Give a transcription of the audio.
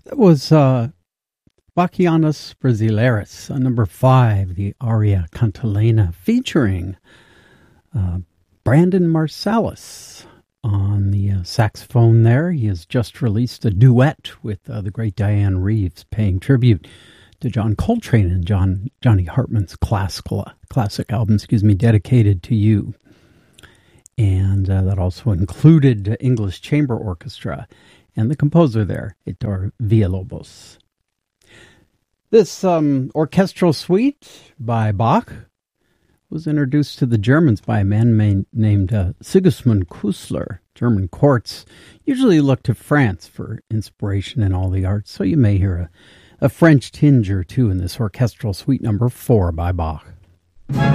That was Bachianas Brasileiros, number 5, the aria Cantilena, featuring Brandon Marsalis on the saxophone there. He has just released a duet with the great Diane Reeves, paying tribute to John Coltrane and Johnny Hartman's classic album, Dedicated to You. And that also included English Chamber Orchestra and the composer there, Heitor Villalobos. This orchestral suite by Bach was introduced to the Germans by a man named Sigismund Künstler. German courts usually look to France for inspiration in all the arts, so you may hear a French tinge or two in this orchestral suite number 4 by Bach.